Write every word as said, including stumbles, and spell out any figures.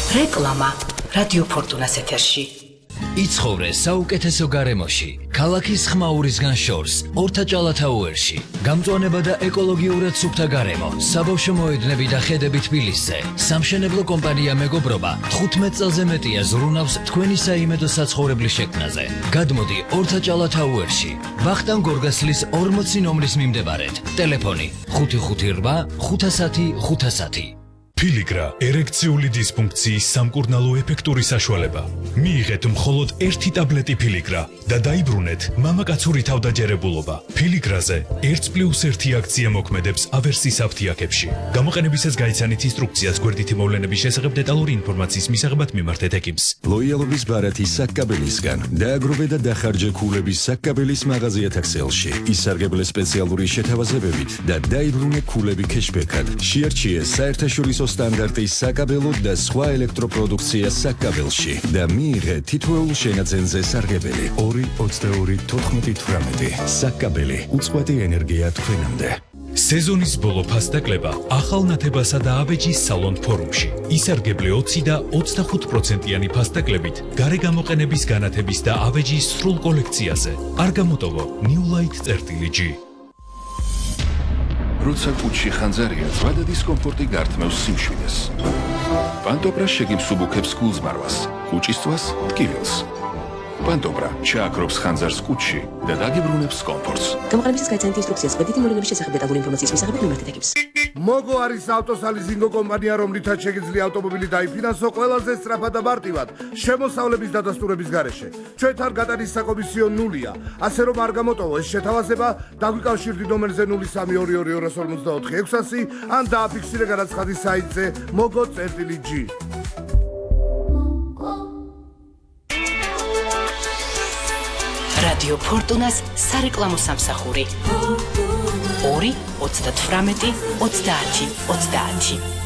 რეკლამა რადიო ფორტუნას ეთერში. იცხოვრე საუკეთესო გარემოში, ქალაქის ხმაურისგან შორს, ორთაჭალათაუერში. გამწვანება და ეკოლოგიურად სუფთა გარემო, საბავშვო მოედნები და ხედები თბილისზე. სამშენებლო კომპანია მეგობრობა თხუთმეტ წელზე მეტია ზრუნავს თქვენი საიმედო საცხოვრებლის შექმნაზე. გადმოდი ორთაჭალათაუერში, ვახტანგ გორგასლის ორმოცი ნომრის მიმდებარედ. ტელეფონი ხუთი ხუთი რვა ხუთასათი ხუთასათი. Piligra ერექციული დისფუნქციის სამკურნალო ეფექტური საშუალება. მიიღეთ მხოლოდ ერთი ტაბლეტი Piligra და დაიბრუნეთ მამაკაცური თავდაჯერებულობა. Piligrაზე ერთი პლუს ერთი აქცია მოქმედებს ავერსის აფთიაქებში. გამოყენებისას გაიცანით ინსტრუქციას გვერდითი მოვლენების შესახებ დეტალური ინფორმაციის მისაღებად მიმართეთ ექიმს. ლოიალობის ბარათი საკაბელისგან. დააგროვე და დახარჯე ქულების საკაბელის მაღაზიათა ქსელში. ისარგებლე სპეციალური შეთავაზებებით და დაიბრუნე ქულები ქეშბექად. შეარჩიე საერთაშორისო სტანდარტის საკაბელო და სხვა ელექტროპროდუქცია საკაბელში და მიიღე თითოეულ შენაძენზე სარგებელი ორი ოცდაორი თოთხმეტი თვრამეტი. საკაბელი უწყვეტი ენერგია თქვენამდე. სეზონის ბოლო ფასდაკლება ახალ ნათებასა და აბეჯის სალონ ფორუმში. ისარგებლე ოცი და ოცდახუთ პროცენტიანი ფასდაკლებით გარე გამოყენების განათების და აბეჯის სრულ კოლექციაზე. არ გამოტოვო New Light წერტილი. როცა კუჩში ხანძარია, ზვადა დისკომფორტი გართმევს სიმშვიდეს. პანტობრა შეგიმსუბუქებს გულზმარვას, კუჭისწვას ტკივილს. პანტობრა ჩააქრობს ხანძარს კუჩში და დაგიბრუნებს კომფორტს. გამოყენებისას გაიცანით ინსტრუქციას გვერდითი მოვლენების შესახებ დეტალური ინფორმაციის მისაღებად მიმართეთ ექიმს. მოგო არის ავტოსალიზინგო კომპანია, რომლითაც შეგიძლია ავტომობილი დაიფინანსო ყველაზე სწრაფად და მარტივად შემოსავლების დადასტურების გარეშე. ჩვენთან გატანის საკომისიო ნულია, ასე რომ არ გამოტოვო ეს შეთავაზება, დაგვიკავშირდით ნომერზე ნული სამი ორი ორი ორი ორმოცდაოთხი ექვსასი ან დააფიქსირე განაცხადის საიტზე mogo.g. რადიო ფორტუნას სარეკლამო სამსახური. ორი ოცდათვრამეტი ოცდაათი ოცდაათი.